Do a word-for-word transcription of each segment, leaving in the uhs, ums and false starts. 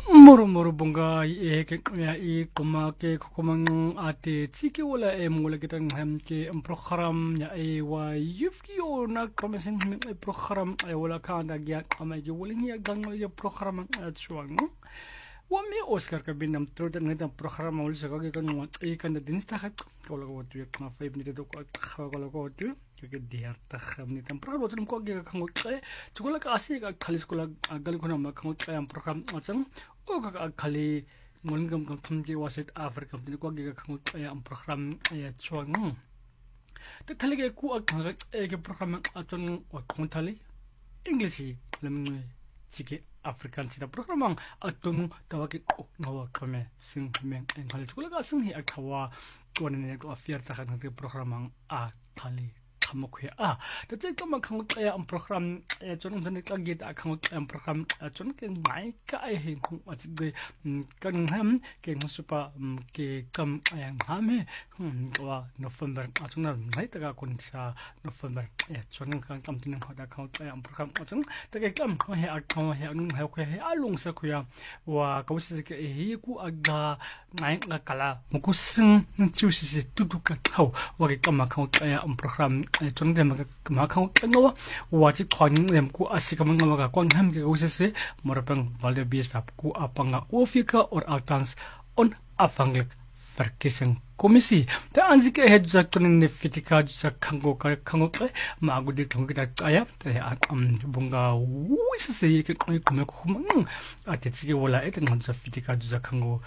Moro-moro bunga e ke ya e kuma ke kukumang ate tiki wala e mula kita ngam ke program ya e wa yufki o na komisin program e wala kanda gya ama je wala ya gang ya program at suang wami Oscar ka binam trodan ngam program wala sa ka kan e kan din sta khat wala ko tu ka five minute ko wala ko tu ke diar ta kham ni tam program wala ko ge ka ngok e chula ka asi ka khalis ko gal ko na ma kham am program achang o ka khali mulgam kam thumje wasit africa kam ko ge ka ngok am program ya chuang te thali ge ku ak e ge program achang wa khon thali english lam chike African sida program atung tawaki ngawa kame sing meng en khali chula ka sing hi akhawa konne ko affair ta kan ke program a khali khamakhe a ta che kam khang kaya am program e chon thane ka git a khang am program chon ke ngai ka ai hin khung a chi de kan ham ke supa ke kam ayang hame wa november a chon ngai ta ka kon sa november e chon kan kam tin khoda khang am program a chon ta ke kam ho he a khang he ang ha ko he a lung sa khoya wa ka wisi ke he ku aga ngai nga kala mo ku sing chu si si tu tu ka ho wa ke kam khang am program chon de ma khang ngawa wa chi thon nem ku asika ngawa ka kon ham ke usese morapang valde bisap ku apanga ofika or altans on afanglik verkiezing commissie ta anzike het zakton ne fitika sa khango ka khango ka magudi thongida aya te am bunga wisese ke ko ko ko ate tsige wala et ngam sa fitika sa khango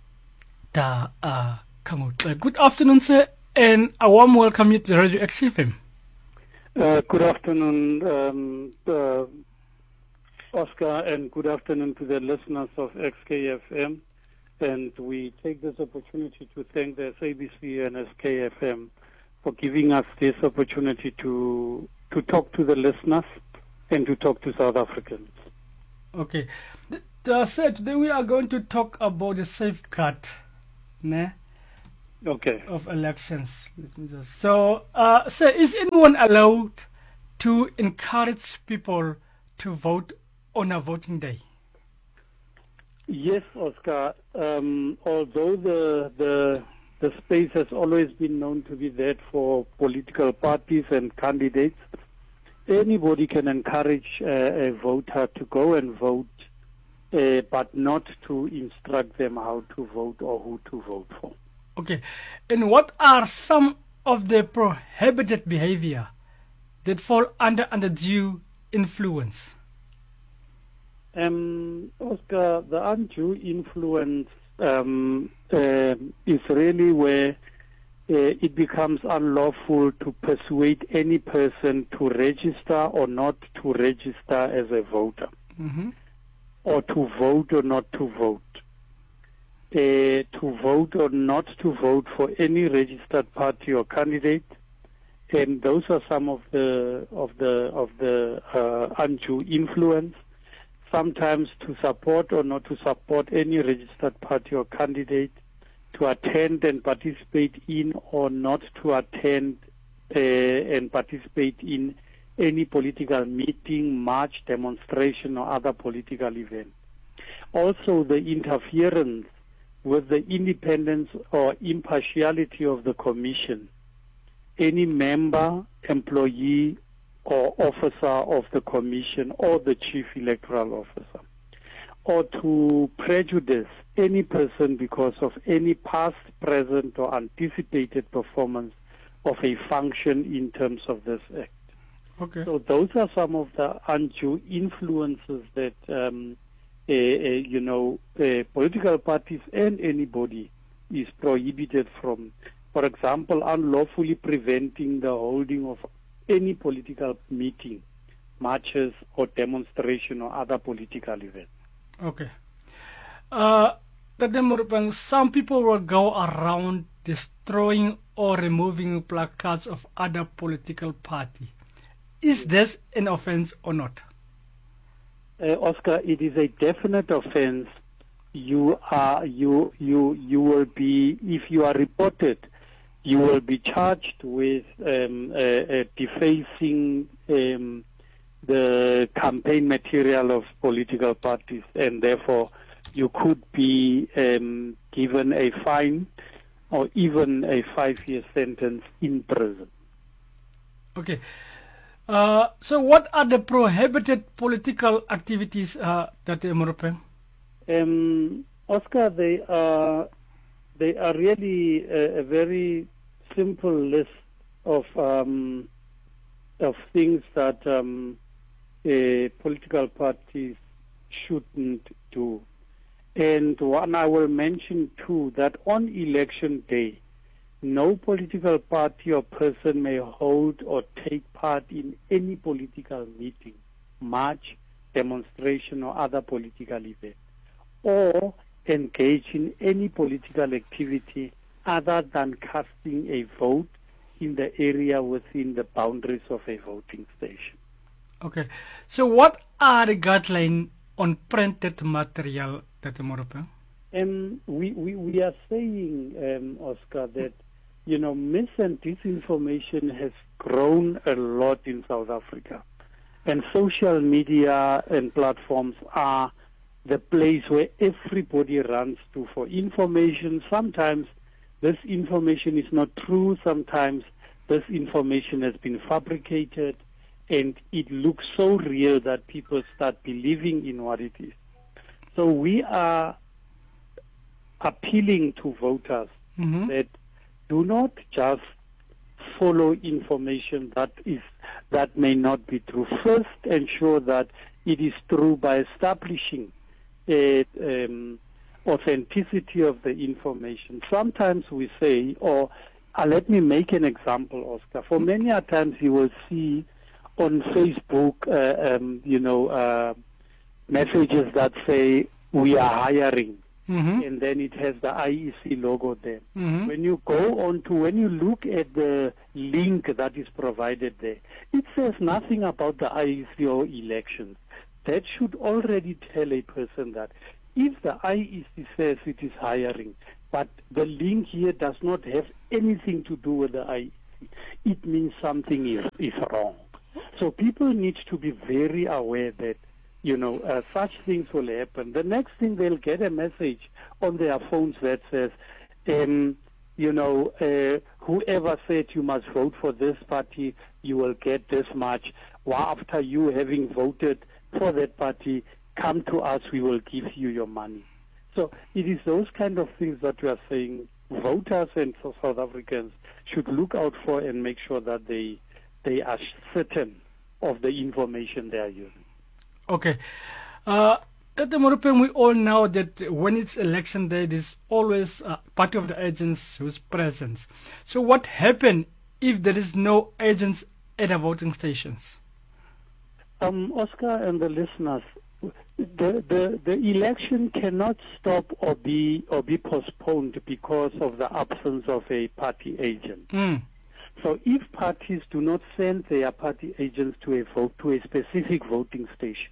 ta a khango. Good afternoon sir and a warm welcome you to Radio X F M. Uh, good afternoon, um, uh, Oscar, and good afternoon to the listeners of X K F M. And we take this opportunity to thank the S A B C and S K F M for giving us this opportunity to to talk to the listeners and to talk to South Africans. Okay. Uh, sir, today we are going to talk about the safeguard, ne? Okay. Of elections. So, uh, sir, is anyone allowed to encourage people to vote on a voting day? Yes, Oscar. Um, although the the the space has always been known to be there for political parties and candidates, anybody can encourage uh, a voter to go and vote, uh, but not to instruct them how to vote or who to vote for. Okay, and what are some of the prohibited behavior that fall under undue influence? Um, Oscar, the undue influence um, uh, is really where uh, it becomes unlawful to persuade any person to register or not to register as a voter, mm-hmm. or to vote or not to vote. Uh, to vote or not to vote for any registered party or candidate, and those are some of the of the of the uh, undue influence. Sometimes to support or not to support any registered party or candidate, to attend and participate in or not to attend uh, and participate in any political meeting, march, demonstration, or other political event. Also, the interference with the independence or impartiality of the commission, any member, employee, or officer of the commission or the chief electoral officer, or to prejudice any person because of any past, present, or anticipated performance of a function in terms of this act. Okay. So those are some of the undue influences that um, Uh, uh, you know, uh, political parties and anybody is prohibited from. For example, unlawfully preventing the holding of any political meeting, marches, or demonstration or other political events. Okay. Uh, some people will go around destroying or removing placards of other political parties. Is this an offense or not? Uh, Oscar, it is a definite offense. You are you you you will be, if you are reported, you will be charged with um, uh, uh, defacing um, the campaign material of political parties, and therefore you could be um, given a fine or even a five-year sentence in prison. Okay. Uh, so what are the prohibited political activities uh, that they are um, Oscar, they are, they are really a, a very simple list of um, of things that um, uh, political parties shouldn't do. And one I will mention too, that on election day, no political party or person may hold or take part in any political meeting, march, demonstration, or other political event, or engage in any political activity other than casting a vote in the area within the boundaries of a voting station. Okay. So what are the guidelines on printed material that the Um, we, we, we are saying, um, Oscar, that you know, mis and disinformation has grown a lot in South Africa. And social media and platforms are the place where everybody runs to for information. Sometimes this information is not true. Sometimes this information has been fabricated, and it looks so real that people start believing in what it is. So we are appealing to voters mm-hmm. that do not just follow information that is that may not be true. First, ensure that it is true by establishing a, um, authenticity of the information. Sometimes we say, or uh, let me make an example, Oscar. For many a times you will see on Facebook, uh, um, you know, uh, messages that say we are hiring. Mm-hmm. And then it has the I E C logo there. Mm-hmm. When you go on to, when you look at the link that is provided there, it says nothing about the I E C or elections. That should already tell a person that if the I E C says it is hiring, but the link here does not have anything to do with the I E C, it means something is, is wrong. So people need to be very aware that you know, uh, such things will happen. The next thing, they'll get a message on their phones that says, um, you know, uh, whoever said you must vote for this party, you will get this much. Well, after you having voted for that party, come to us, we will give you your money. So it is those kind of things that we are saying voters and South Africans should look out for and make sure that they, they are certain of the information they are using. Okay. Uh, Tata Morope, we all know that when it's election day, there's always a party of the agents who's present. So what happens if there is no agents at the voting stations? Um, Oscar and the listeners, the, the, the election cannot stop or be, or be postponed because of the absence of a party agent. Mm. So if parties do not send their party agents to a vote, to a specific voting station,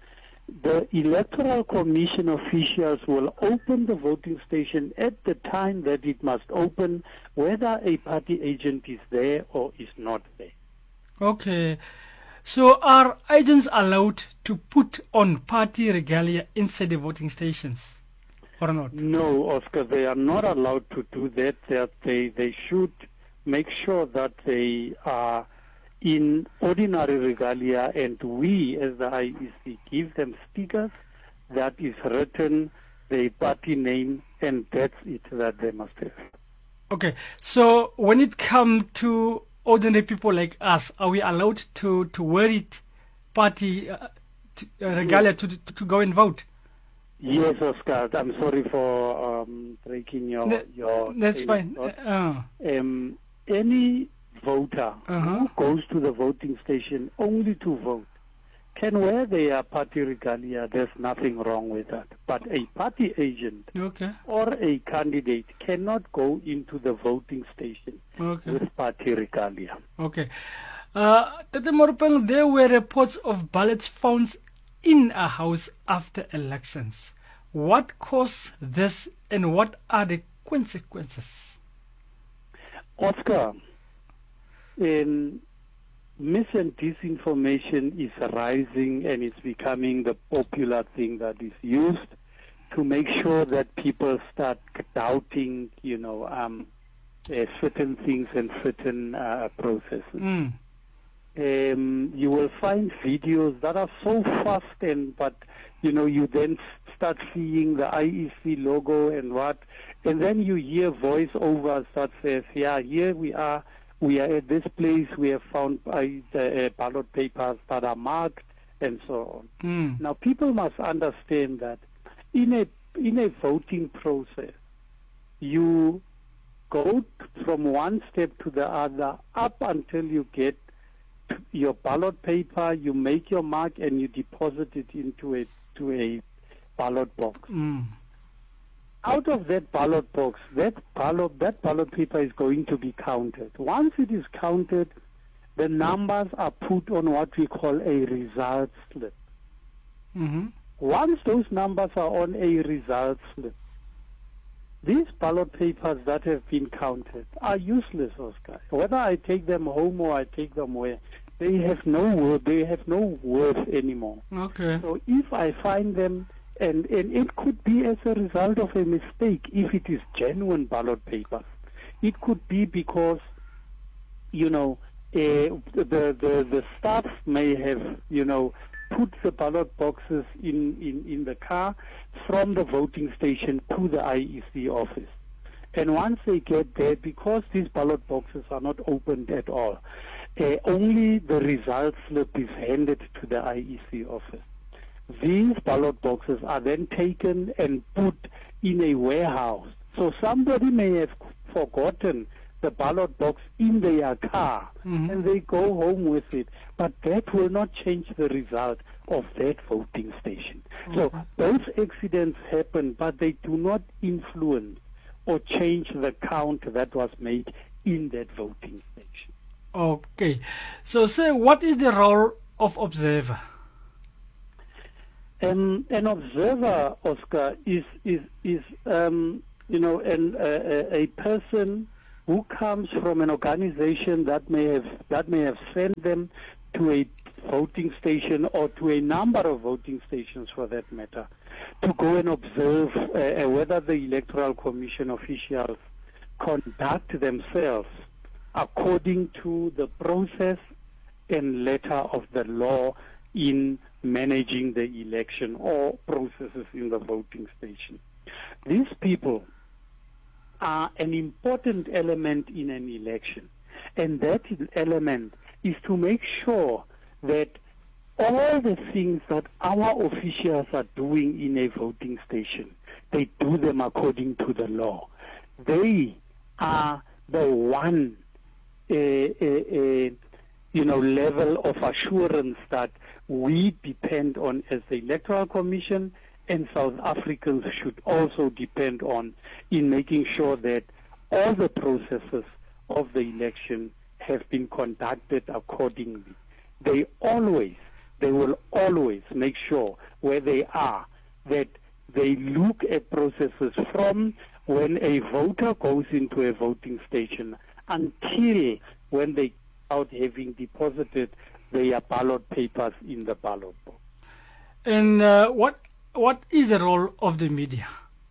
the Electoral Commission officials will open the voting station at the time that it must open, whether a party agent is there or is not there. Okay. So are agents allowed to put on party regalia inside the voting stations or not? No, Oscar, they are not allowed to do that. That they, they should make sure that they are in ordinary regalia, and we as the I E C give them stickers that is written the party name, and that's it that they must have. Okay, so when it comes to ordinary people like us, are we allowed to, to wear it, party uh, to, uh, regalia to, to to go and vote? Yes, Oscar. I'm sorry for um, breaking your Th your. That's fine. Uh, um, any voter uh-huh. who goes to the voting station only to vote can wear their party regalia. There's nothing wrong with that. But a party agent okay. or a candidate cannot go into the voting station okay. with party regalia. Okay. Uh, Tata Morupeng, there were reports of ballots found in a house after elections. What caused this and what are the consequences? Oscar, um, mis and disinformation is rising and it's becoming the popular thing that is used to make sure that people start doubting, you know, um, uh, certain things and certain uh, processes. Mm. Um, you will find videos that are so fast, and but you know, you then start seeing the I E C logo and what, and then you hear voiceovers that says, "Yeah, here we are. We are at this place. We have found uh, uh, ballot papers that are marked, and so on." Mm. Now, people must understand that in a in a voting process, you go from one step to the other up until you get your ballot paper, you make your mark, and you deposit it into a to a ballot box. Mm. Out of that ballot box, that ballot that ballot paper is going to be counted. Once it is counted, the numbers are put on what we call a result slip. Mm-hmm. Once those numbers are on a result slip, these ballot papers that have been counted are useless, Oscar. Whether I take them home or I take them where, they have no worth. They have no worth anymore. Okay. So if I find them, and, and it could be as a result of a mistake, if it is genuine ballot papers, it could be because, you know, uh, the, the the staff may have, you know, put the ballot boxes in, in, in the car from the voting station to the I E C office. And once they get there, because these ballot boxes are not opened at all, uh, only the result slip is handed to the I E C office. These ballot boxes are then taken and put in a warehouse. So somebody may have forgotten the ballot box in their car, mm-hmm. and they go home with it. But that will not change the result of that voting station. Okay. So those accidents happen, but they do not influence or change the count that was made in that voting station. Okay. So, sir, what is the role of observer? Um, an observer, Oscar, is is is um, you know an, uh, a person who comes from an organization that may have that may have sent them to a voting station or to a number of voting stations, for that matter, to go and observe uh, whether the Electoral Commission officials conduct themselves according to the process and letter of the law in managing the election or processes in the voting station. These people are an important element in an election, and that element is to make sure that all the things that our officials are doing in a voting station, they do them according to the law. They are the one uh, uh, uh, you know, level of assurance that we depend on as the Electoral Commission, and South Africans should also depend on in making sure that all the processes of the election have been conducted accordingly. They always, they will always make sure where they are that they look at processes from when a voter goes into a voting station until when they out having deposited their ballot papers in the ballot box. And uh, what what is the role of the media?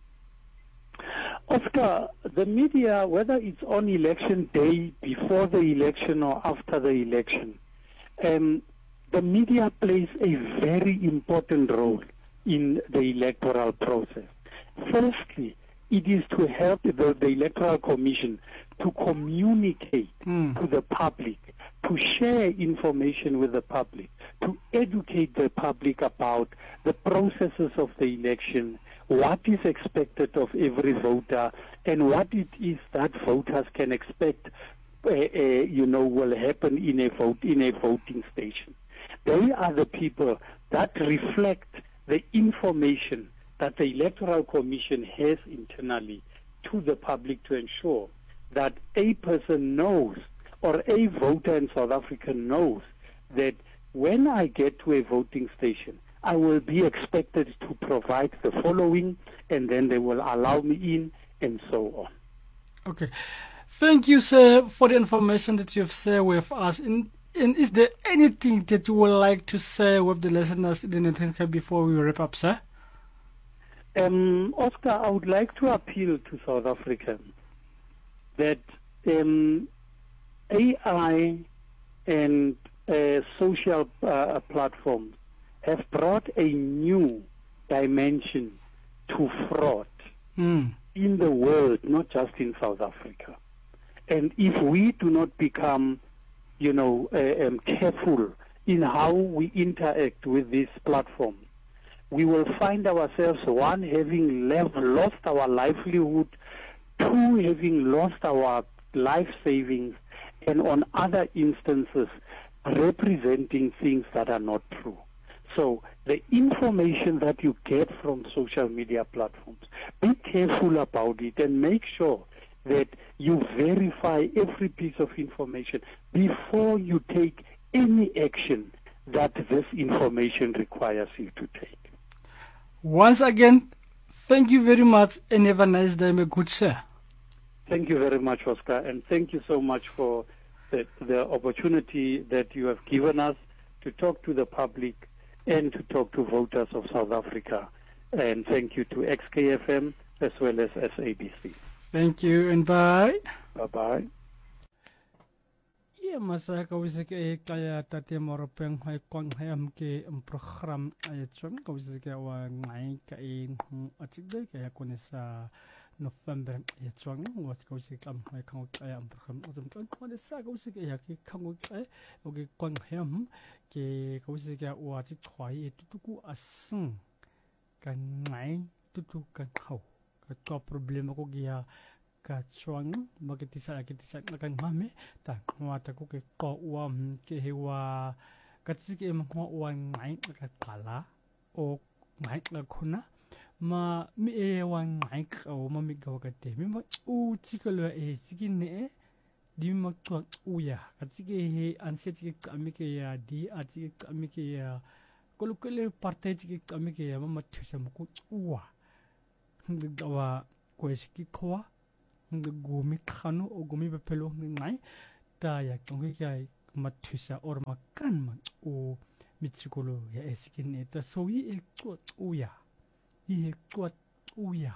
Oscar, the media, whether it's on election day, before the election or after the election, um, the media plays a very important role in the electoral process. Firstly, it is to help the, the Electoral Commission to communicate mm. to the public, to share information with the public, to educate the public about the processes of the election, what is expected of every voter, and what it is that voters can expect, uh, uh, you know, will happen in a vote in a voting station. They are the people that reflect the information that the Electoral Commission has internally to the public to ensure that a person knows, or a voter in South Africa knows, that when I get to a voting station, I will be expected to provide the following, and then they will allow me in, and so on. Okay. Thank you, sir, for the information that you have shared with us. And, and is there anything that you would like to say with the listeners in the Netherlands before we wrap up, sir? Um, Oscar, I would like to appeal to South Africans that um, A I and uh, social uh, platforms have brought a new dimension to fraud Mm. in the world, not just in South Africa. And if we do not become, you know, uh, um, careful in how we interact with these platforms, we will find ourselves, one, having left, lost our livelihood, two, having lost our life savings, and on other instances, representing things that are not true. So the information that you get from social media platforms, be careful about it and make sure that you verify every piece of information before you take any action that this information requires you to take. Once again, thank you very much and have a nice day, my good sir. Thank you very much, Oscar, and thank you so much for the, the opportunity that you have given us to talk to the public and to talk to voters of South Africa. And thank you to X K F M as well as S A B C. Thank you and bye. Bye-bye. Ia masa ka wisi ke e kaya tate moropeng hai kong hai am ke um program ay chon ka wisi ke wa ngai ka e atide ka ya konesa November ay chon wat ka wisi kam hai kang kaya am program otum kan ko de sa ka wisi ke ya ke kang kai o ke kong hai am ke ka wisi ke wa ti thwai e tutu asin ka ngai tutu ka khau ka to problem ko gia ka chuang magitisa kitisa na kan mame ta kwa ta ko ke ko wa ke hewa ka tsike ma ko wa ngai ka kala o ngai ka khuna ma mi e wa ngai ka o ma mi ka ka te mi ma u tikalo e sikin ne di ma to u ya ka tsike he an se tsike ka mi ke ya di a tsike ka mi ke ya ko lu ke le parte tsike ka mi ke ya ma ma thusa mo ko u wa wa ko siki ko the gumi khanu o gumi bepelo ngai ta ya kong ke mathusa or makan man o mitsikolo ya esikin eta so yi e twat uya yi e twat uya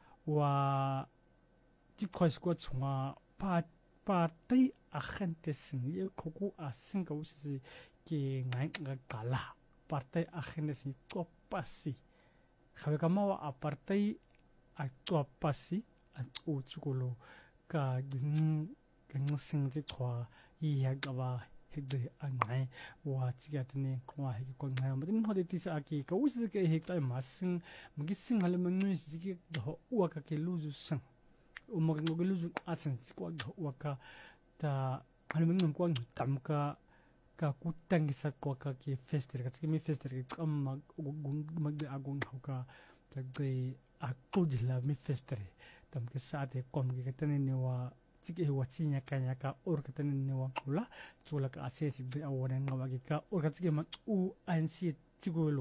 wa ti khos ko tsuma pa pa tai agente sing ye koku asin ka usi ke ngai ngala partai agente sing to pasi khawe kama wa apartai a to pasi o tsukolo ka ging ging sing ti thwa i ya ga ba he de angai wa tiga tne kwa he ko ngai ma tin hode ti sa ki ka us ke he ta ma sing mgi sing hale ma ngi si ki do wa ka ke luzu sang o mo ngo luzu asen si kwa do wa ka ta hale ma ngam kwa tam ka ka ku tangi sa kwa ka ki fester ka ti mi fester ki kam ma gung ma de agung ha ka ta de a ku di la mi fester tam ke saate kom ke tane ne wa tsike wa tsinya kanya ka or ka tane ne wa kula tsula ka asesi de awona ngawa ke ka or ka tsike ma u ansi tsigolo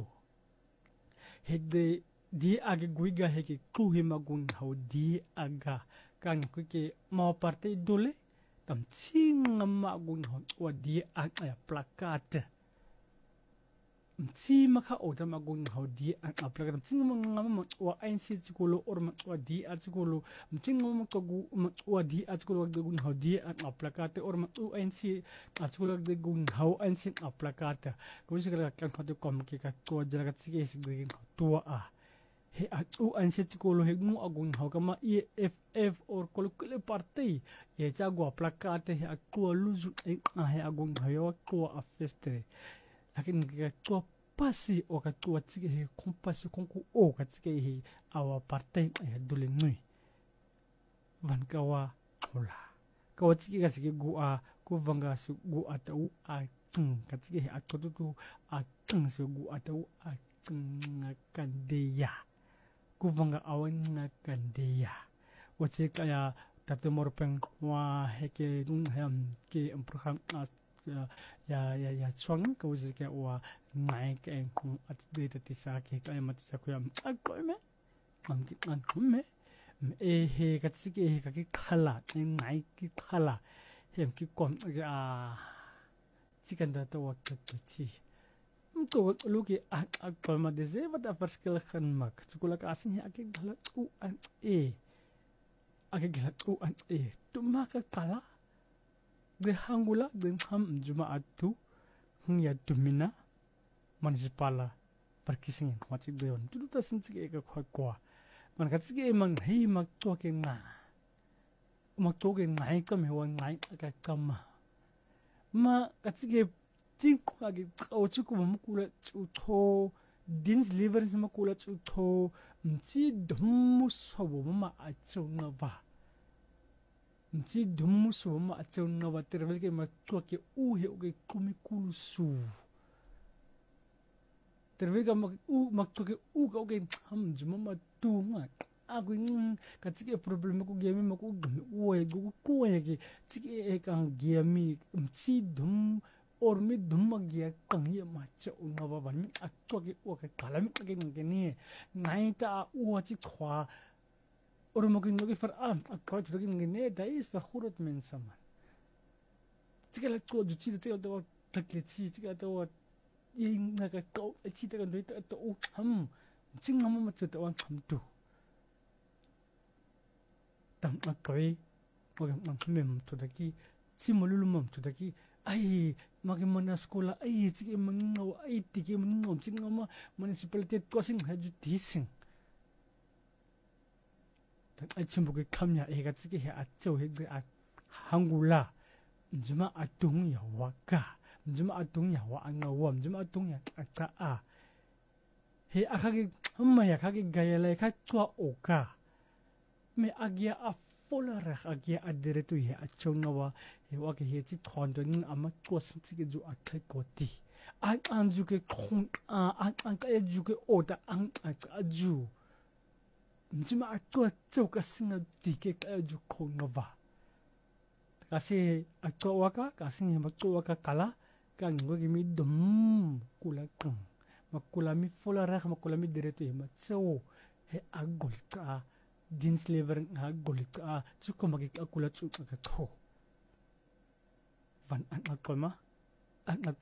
hede di age guiga heke ku hima gun hau di aga kan ku ke ma parte dole tam tsinga ma gun hau wa di aga plakat Mti maka oda magun hau di an aplaga mti ngama wa ansi tsikolo or wa di atsikolo mti ngama kagu wa di atsikolo wa gun hau di an aplakate or u ansi atsikolo de gun hau ansi aplakata ko sikala kan ko de kom ke ka to jara tsike si de to a he u ansi tsikolo he mu agun hau kama E F F or kolokole partai ye jago aplakate he akua luzu e he agun hau ko a festre lakin ka tua pasi o ka tua tsike he kompasi konku o ka tsike he awa partai e dole nui van kawa hola kawa tsike ka tsike gu a ku vanga su gu ata u a tsing ka tsike he atotutu a tsing su gu ata u a tsing kandeya ku vanga awa nga kandeya o tsike ya tate morpeng wa heke dung hem ke program as ya ya ya chuang ka uzi ke wa ngai ke ku at de de tisa ke ka ma tisa ku ya a ko me am ki an me e he ka tsi ke he ka ki khala ke ngai ki khala hem ki kom a chi kan da to wa ke chi to luki akma de ze wat a verskil gaan maak. Sekolah ka asin ek glat u an e. Ek glat u an e. Tu maka kala. De hangula de ham juma atu. Hnya dumina municipala perkising mati deon. Tu ta sin sige ka kwa kwa. Man ka sige mang hi mak to ke nga. Mak to ke ngai ka me wa ngai ka kama. Ma ka sige tingkwagi tsautsuku mamukula tsuto dins liver makula tsuto mti dummu sobo mama atso ngava mti dummu sobo mama atso ngava tervel ke matwa ke uhe uge kumikulu su tervel ke mak u matwa ke uga uge ham juma tunga aku ng katsike problem ko gemi mako gemi uwe go ko ke tsike e kan gemi mti dum or mi dumma gya kangi macha unga baba mi atwa ke o ke kala mi ke nge ni ngai ta o chi khwa or mo ke nge far am atwa chi ke nge ne da is fa khurut men saman tikela to ju chi te to takle chi tikela to ye nga ka ko chi te ka do ta to o ham ching ma ma chu to wan kham tu tam ma koi o ke ma mem to da ki chi mo lu mom to da ki ai magi mana sekolah ai tiki mengaw ai tiki mengaw cing ngama municipality kosing haju dising dan ai cimbu ke kamnya ai kat tiki he atso he ge at hangula juma atung ya waka juma atung ya wa angawam juma atung ya atsa a he akage amma ya kage gayala ka tua oka me agia a folarach agia aderetu he atso ngawa he wake he ti thondo ning ama to sinti ju akai koti an an ju ke khong a an an ka ju ke oda an a ju mjima atwa tso ka singa dike ka ju khongwa kasi atwa waka kasi he matwa waka kala ka ngo gi mi dum kula kung makula mi folarach makula mi deretu he matso he agol ka dins lever nga golika tsuko magik akula tsuka to van an akoma an